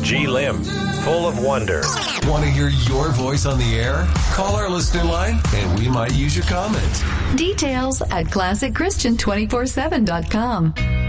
G. Lim, full of wonder. Want to hear your voice on the air? Call our listener line and we might use your comment. Details at ClassicChristian247.com.